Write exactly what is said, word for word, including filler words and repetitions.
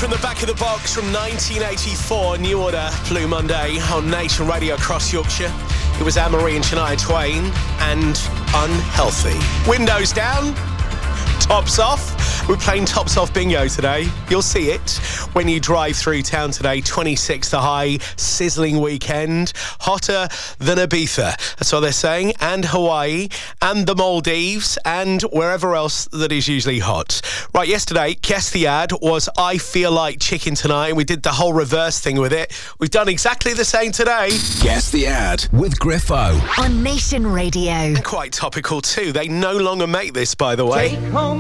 from the back of the box from nineteen eighty-four, New Order, Blue Monday on Nation Radio across Yorkshire. It was Anne-Marie and Shania Twain and Unhealthy. Windows down, tops off. We're playing Tops Off Bingo today. You'll see it when you drive through town today. twenty-six the high, sizzling weekend. Hotter than Ibiza. That's what they're saying. And Hawaii and the Maldives and wherever else that is usually hot. Right, yesterday, Guess the Ad was I Feel Like Chicken Tonight. And we did the whole reverse thing with it. We've done exactly the same today. Guess the Ad with Griffo. On Nation Radio. And quite topical too. They no longer make this, by the way. Take home